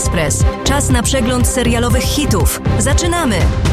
Express. Czas na przegląd serialowych hitów. Zaczynamy!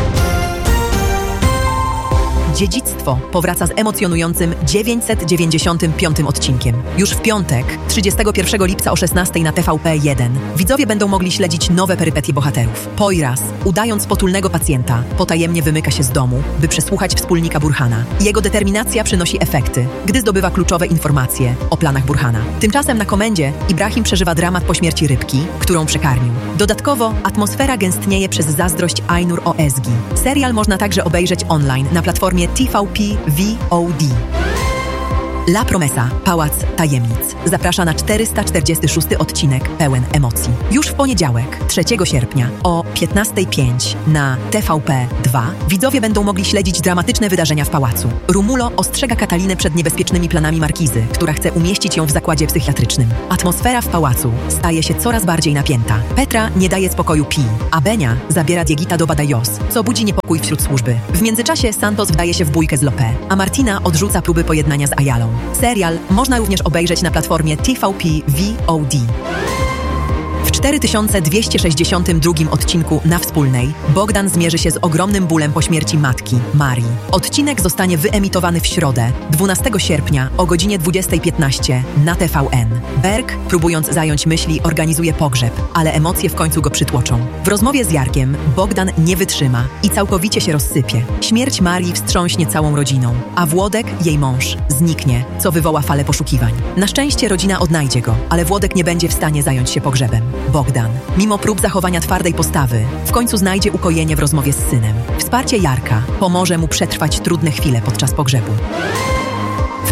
Dziedzictwo powraca z emocjonującym 995 odcinkiem. Już w piątek, 31 lipca o 16 na TVP1, widzowie będą mogli śledzić nowe perypetie bohaterów. Poiras, udając potulnego pacjenta, potajemnie wymyka się z domu, by przesłuchać wspólnika Burhana. Jego determinacja przynosi efekty, gdy zdobywa kluczowe informacje o planach Burhana. Tymczasem na komendzie Ibrahim przeżywa dramat po śmierci rybki, którą przekarmił. Dodatkowo atmosfera gęstnieje przez zazdrość Ainur o Ezgi. Serial można także obejrzeć online na platformie TVP VOD. La Promesa, Pałac Tajemnic, zaprasza na 446 odcinek pełen emocji. Już w poniedziałek, 3 sierpnia o 15:05 na TVP2 widzowie będą mogli śledzić dramatyczne wydarzenia w pałacu. Rumulo ostrzega Katalinę przed niebezpiecznymi planami markizy, która chce umieścić ją w zakładzie psychiatrycznym. Atmosfera w pałacu staje się coraz bardziej napięta. Petra nie daje spokoju Pi, a Benia zabiera Diegita do Badajoz, co budzi niepokój wśród służby. W międzyczasie Santos wdaje się w bójkę z Lopé, a Martina odrzuca próby pojednania z Ayalą. Serial można również obejrzeć na platformie TVP VOD. W 4262 odcinku Na Wspólnej Bogdan zmierzy się z ogromnym bólem po śmierci matki, Marii. Odcinek zostanie wyemitowany w środę, 12 sierpnia o godzinie 20:15 na TVN. Berg, próbując zająć myśli, organizuje pogrzeb, ale emocje w końcu go przytłoczą. W rozmowie z Jarkiem Bogdan nie wytrzyma i całkowicie się rozsypie. Śmierć Marii wstrząśnie całą rodziną, a Włodek, jej mąż, zniknie, co wywoła falę poszukiwań. Na szczęście rodzina odnajdzie go, ale Włodek nie będzie w stanie zająć się pogrzebem. Bogdan, mimo prób zachowania twardej postawy, w końcu znajdzie ukojenie w rozmowie z synem. Wsparcie Jarka pomoże mu przetrwać trudne chwile podczas pogrzebu. W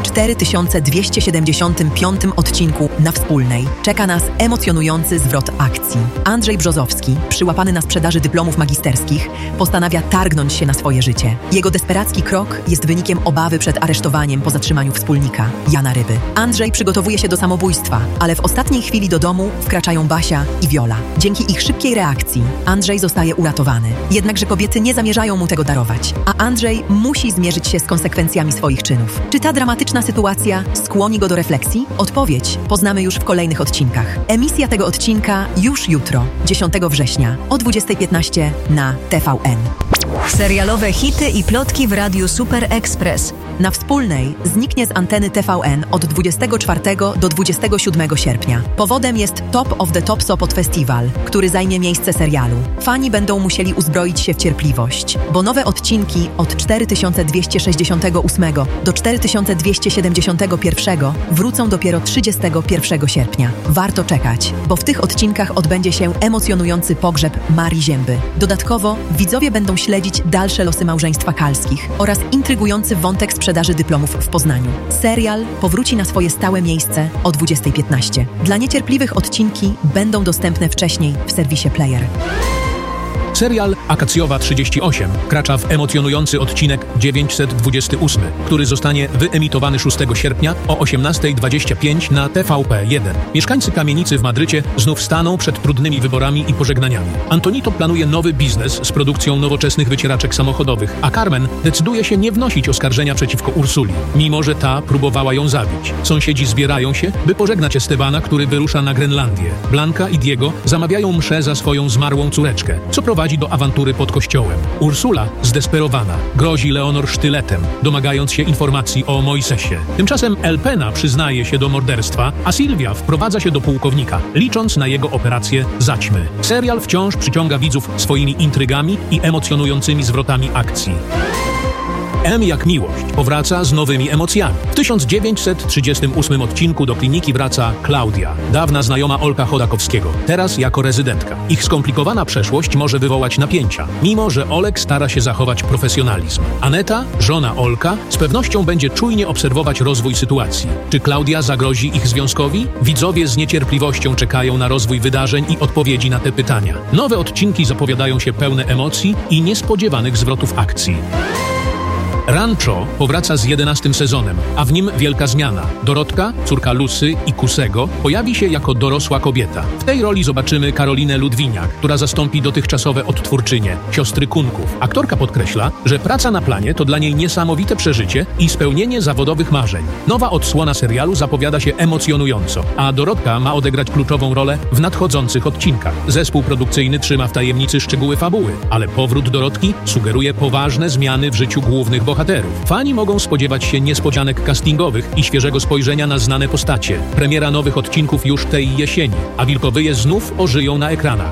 4275 odcinku Na Wspólnej czeka nas emocjonujący zwrot akcji. Andrzej Brzozowski, przyłapany na sprzedaży dyplomów magisterskich, postanawia targnąć się na swoje życie. Jego desperacki krok jest wynikiem obawy przed aresztowaniem po zatrzymaniu wspólnika, Jana Ryby. Andrzej przygotowuje się do samobójstwa, ale w ostatniej chwili do domu wkraczają Basia i Wiola. Dzięki ich szybkiej reakcji Andrzej zostaje uratowany. Jednakże kobiety nie zamierzają mu tego darować, a Andrzej musi zmierzyć się z konsekwencjami swoich czynów. Czy ta dramatyczna sytuacja skłoni go do refleksji? Odpowiedź poznamy już w kolejnych odcinkach. Emisja tego odcinka już jutro, 10 września o 20:15 na TVN. Serialowe hity i plotki w Radiu Super Express. Na Wspólnej zniknie z anteny TVN od 24 do 27 sierpnia. Powodem jest Top of the Top Sopot Festival, który zajmie miejsce serialu. Fani będą musieli uzbroić się w cierpliwość, bo nowe odcinki od 4268 do 4271 wrócą dopiero 31 sierpnia. Warto czekać, bo w tych odcinkach odbędzie się emocjonujący pogrzeb Marii Zięby. Dodatkowo widzowie będą śledzić dalsze losy małżeństwa Kalskich oraz intrygujący wątek sprzedaży dyplomów w Poznaniu. Serial powróci na swoje stałe miejsce o 20:15. Dla niecierpliwych odcinki będą dostępne wcześniej w serwisie Player. Serial Akacjowa 38 wkracza w emocjonujący odcinek 928, który zostanie wyemitowany 6 sierpnia o 18:25 na TVP1. Mieszkańcy kamienicy w Madrycie znów staną przed trudnymi wyborami i pożegnaniami. Antonito planuje nowy biznes z produkcją nowoczesnych wycieraczek samochodowych, a Carmen decyduje się nie wnosić oskarżenia przeciwko Ursuli, mimo że ta próbowała ją zabić. Sąsiedzi zbierają się, by pożegnać Estebana, który wyrusza na Grenlandię. Blanka i Diego zamawiają mszę za swoją zmarłą córeczkę, co prowadzi do awantury pod kościołem. Ursula, zdesperowana, grozi Leonor sztyletem, domagając się informacji o Moisesie. Tymczasem Elpena przyznaje się do morderstwa, a Sylwia wprowadza się do pułkownika, licząc na jego operację zaćmy. Serial wciąż przyciąga widzów swoimi intrygami i emocjonującymi zwrotami akcji. M jak miłość powraca z nowymi emocjami. W 1938 odcinku do kliniki wraca Klaudia, dawna znajoma Olka Chodakowskiego, teraz jako rezydentka. Ich skomplikowana przeszłość może wywołać napięcia, mimo że Olek stara się zachować profesjonalizm. Aneta, żona Olka, z pewnością będzie czujnie obserwować rozwój sytuacji. Czy Klaudia zagrozi ich związkowi? Widzowie z niecierpliwością czekają na rozwój wydarzeń i odpowiedzi na te pytania. Nowe odcinki zapowiadają się pełne emocji i niespodziewanych zwrotów akcji. Rancho powraca z 11. sezonem, a w nim wielka zmiana. Dorotka, córka Lucy i Kusego, pojawi się jako dorosła kobieta. W tej roli zobaczymy Karolinę Ludwiniak, która zastąpi dotychczasowe odtwórczynie, siostry Kunków. Aktorka podkreśla, że praca na planie to dla niej niesamowite przeżycie i spełnienie zawodowych marzeń. Nowa odsłona serialu zapowiada się emocjonująco, a Dorotka ma odegrać kluczową rolę w nadchodzących odcinkach. Zespół produkcyjny trzyma w tajemnicy szczegóły fabuły, ale powrót Dorotki sugeruje poważne zmiany w życiu głównych bohaterów. Fani mogą spodziewać się niespodzianek castingowych i świeżego spojrzenia na znane postacie. Premiera nowych odcinków już tej jesieni, a wilkowyje znów ożyją na ekranach.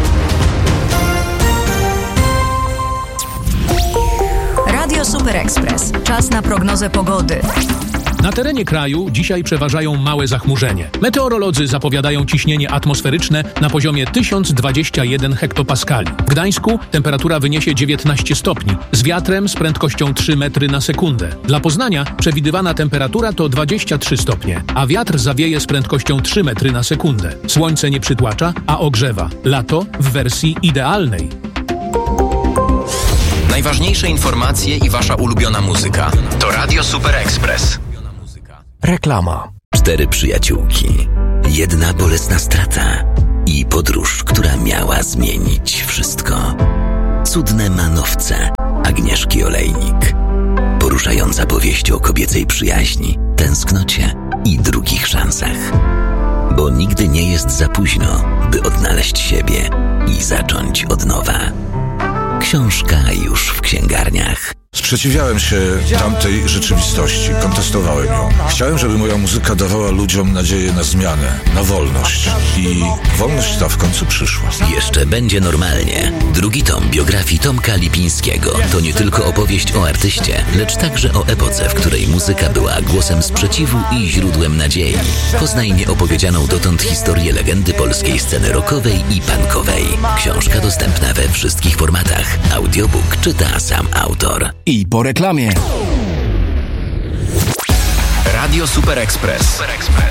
Radio Super Express. Czas na prognozę pogody. Na terenie kraju dzisiaj przeważają małe zachmurzenie. Meteorolodzy zapowiadają ciśnienie atmosferyczne na poziomie 1021 hektopaskali. W Gdańsku temperatura wyniesie 19 stopni, z wiatrem z prędkością 3 metry na sekundę. Dla Poznania przewidywana temperatura to 23 stopnie, a wiatr zawieje z prędkością 3 metry na sekundę. Słońce nie przytłacza, a ogrzewa. Lato w wersji idealnej. Najważniejsze informacje i wasza ulubiona muzyka to Radio Super Express. Reklama. 4 przyjaciółki, jedna bolesna strata i podróż, która miała zmienić wszystko. Cudne manowce Agnieszki Olejnik. Poruszająca powieść o kobiecej przyjaźni, tęsknocie i drugich szansach. Bo nigdy nie jest za późno, by odnaleźć siebie i zacząć od nowa. Książka już w księgarniach. Sprzeciwiałem się tamtej rzeczywistości, kontestowałem ją. Chciałem, żeby moja muzyka dawała ludziom nadzieję na zmianę, na wolność. I wolność ta w końcu przyszła. Jeszcze będzie normalnie. Drugi tom biografii Tomka Lipińskiego to nie tylko opowieść o artyście, lecz także o epoce, w której muzyka była głosem sprzeciwu i źródłem nadziei. Poznaj nieopowiedzianą dotąd historię legendy polskiej sceny rockowej i punkowej. Książka dostępna we wszystkich formatach. Audiobook czyta sam autor. I po reklamie. Radio Super Express.